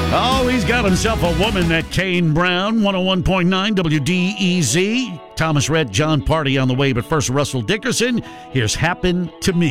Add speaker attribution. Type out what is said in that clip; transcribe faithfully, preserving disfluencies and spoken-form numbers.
Speaker 1: Oh, he's got himself a woman, that Kane Brown. one oh one point nine W D E Z. Thomas Rhett, John Party on the way, but first Russell Dickerson. Here's Happen to Me.